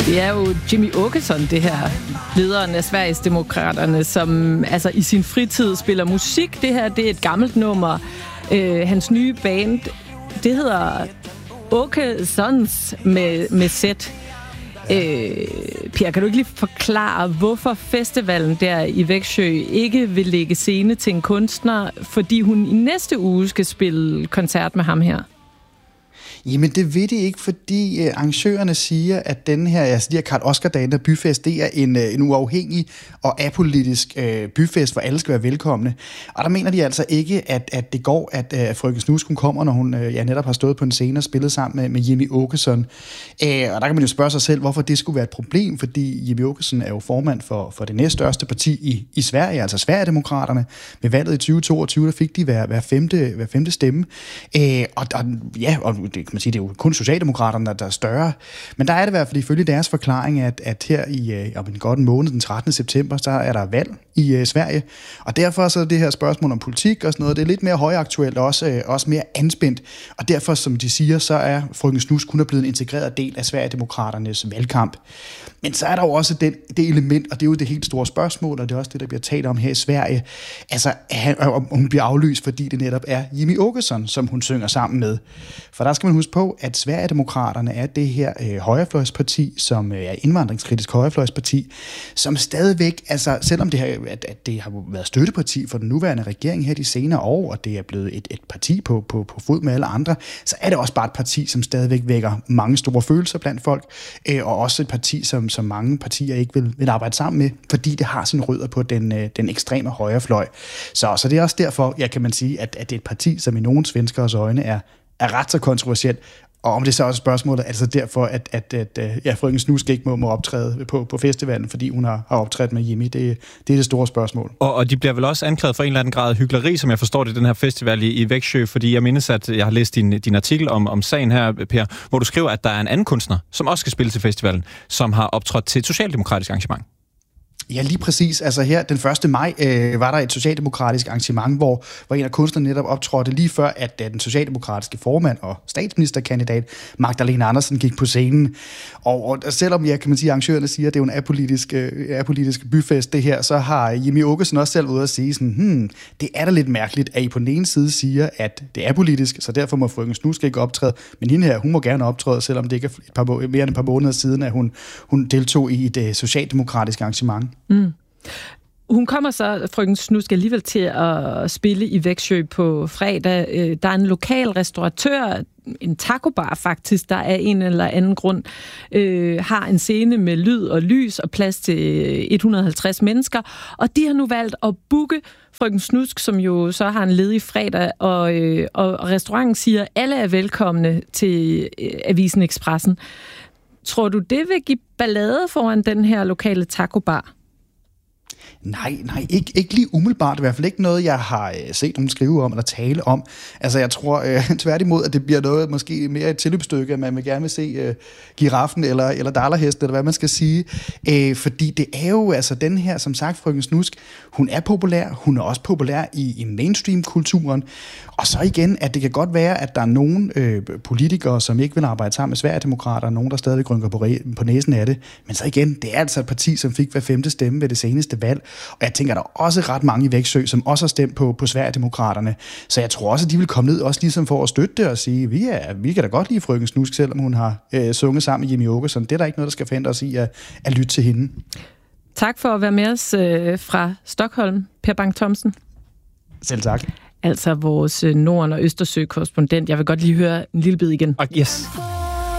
Det er jo Jimmie Åkesson, det her lederen af Sverigesdemokraterne, som altså i sin fritid spiller musik. Det her, det er et gammelt nummer. Hans nye band, det hedder Åkessons med Z. Pierre, kan du ikke lige forklare, hvorfor festivalen der i Växjö ikke vil lægge scene til en kunstner, fordi hun i næste uge skal spille koncert med ham her? Jamen det ved det ikke, fordi arrangørerne siger, at den her, altså de her Karl Oskar-dagen der byfest, det er en uafhængig og apolitisk byfest, hvor alle skal være velkomne. Og der mener de altså ikke, at det går, at Frøken Snusk hun kommer, når hun netop har stået på en scene og spillet sammen med Jimmie Åkesson. Og der kan man jo spørge sig selv, hvorfor det skulle være et problem, fordi Jimmie Åkesson er jo formand for det næststørste parti i Sverige, altså Sverigedemokraterne. Ved valget i 2022, der fik de hver femte stemme. Og det kan man sige, det er jo kun Socialdemokraterne, der er større. Men der er det i hvert fald ifølge deres forklaring, at her om en godt måned, den 13. september, så er der valg i Sverige. Og derfor så er det her spørgsmål om politik og sådan noget, det er lidt mere højaktuelt og også mere anspændt. Og derfor, som de siger, så er Frøken Snusk kun blevet en integreret del af Sverigedemokraternes valgkamp. Men så er der jo også det element, og det er jo det helt store spørgsmål, og det er også det, der bliver talt om her i Sverige. Altså, hun bliver aflyst, fordi det netop er Jimmie Åkesson, som hun synger sammen med. For der skal man huske på, at Sverigedemokraterne er det her højrefløjsparti, som er indvandringskritisk højrefløjsparti, som stadigvæk, altså selvom det har været støtteparti for den nuværende regering her de senere år, og det er blevet et parti på fod med alle andre, så er det også bare et parti, som stadigvæk vækker mange store følelser blandt folk, og også et parti, som mange partier ikke vil arbejde sammen med, fordi det har sine rødder på den ekstreme højrefløj. Så det er også derfor, kan man sige, at det er et parti, som i nogle svenskers øjne er ret så kontroversielt. Og om det så også spørgsmålet, altså derfor, at Frøken Snusk ikke må optræde på festivalen, fordi hun har optrådt med Jimmie, det er det store spørgsmål. Og de bliver vel også anklaget for en eller anden grad af hykleri, som jeg forstår det, den her festival i Växjö, fordi jeg mindes, at jeg har læst din artikel om sagen her, Per, hvor du skriver, at der er en anden kunstner, som også skal spille til festivalen, som har optrådt til et socialdemokratisk arrangement. Ja, lige præcis. Altså her, den 1. maj, var der et socialdemokratisk arrangement, hvor en af kunstnerne netop optrådte lige før, at den socialdemokratiske formand og statsministerkandidat Magdalena Andersson gik på scenen. Og selvom, kan man sige, arrangørerne siger, at det er en apolitisk byfest, det her, så har Jimmie Åkesson også selv ude at sige sådan, det er da lidt mærkeligt, at I på den ene side siger, at det er politisk, så derfor må Frøken Snusk ikke optræde, men hende her, hun må gerne optræde, selvom det ikke er mere end et par måneder siden, at hun deltog i et socialdemokratisk arrangement. Mm. Hun kommer så, Frøken Snusk, alligevel til at spille i Växjö på fredag. Der er en lokal restauratør, en tacobar faktisk, der af en eller anden grund har en scene med lyd og lys og plads til 150 mennesker. Og de har nu valgt at booke Frøken Snusk, som jo så har en ledig fredag, og restauranten siger, at alle er velkomne til Avisen Expressen. Tror du, det vil give ballade foran den her lokale tacobar? Nej, ikke lige umiddelbart. I hvert fald ikke noget, jeg har set nogen skrive om eller tale om. Altså, jeg tror tværtimod, at det bliver noget, måske mere et tilløbsstykke, at man vil gerne vil se giraffen eller dallerhesten, eller hvad man skal sige. Fordi det er jo, altså den her, som sagt, Frøken Snusk, hun er populær. Hun er også populær i mainstream-kulturen. Og så igen, at det kan godt være, at der er nogle politikere, som ikke vil arbejde sammen med Sverigedemokrater, nogen, der stadig rynker på næsen af det. Men så igen, det er altså et parti, som fik hver 5. stemme ved det seneste valg. Og jeg tænker, der er også ret mange i Växjö, som også har stemt på Sverigedemokraterne. Så jeg tror også, at de vil komme ned også ligesom for at støtte det og sige, vi kan da godt lide Frøken Snusk, selvom hun har sunget sammen med Jimmie Åkesson. Det er der ikke noget, der skal forhindre os i at lytte til hende. Tak for at være med os fra Stockholm, Per Bang-Thomsen. Selv tak. Altså vores Norden- og Østersø-korrespondent. Jeg vil godt lige høre en lille bid igen. Yes.